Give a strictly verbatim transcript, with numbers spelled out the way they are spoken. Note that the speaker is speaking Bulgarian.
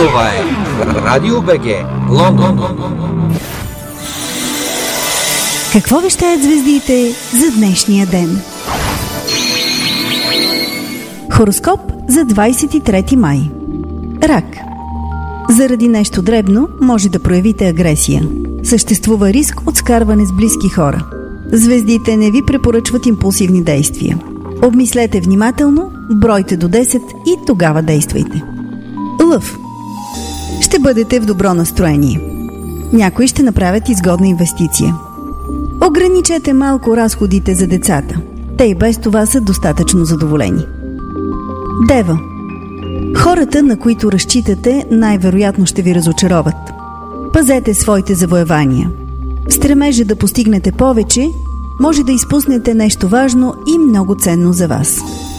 Това е Радио БГ, Лондон. Какво вещаят звездите за днешния ден? Хороскоп за двадесет и трети май. Рак. Заради нещо дребно може да проявите агресия. Съществува риск от скарване с близки хора. Звездите не ви препоръчват импулсивни действия. Обмислете внимателно, бройте до десет и тогава действайте. Лъв. Ще бъдете в добро настроение. Някои ще направят изгодна инвестиция. Ограничете малко разходите за децата. Те и без това са достатъчно задоволени. Дева. Хората, на които разчитате, най-вероятно ще ви разочароват. Пазете своите завоевания. В стремежа да постигнете повече, може да изпуснете нещо важно и много ценно за вас.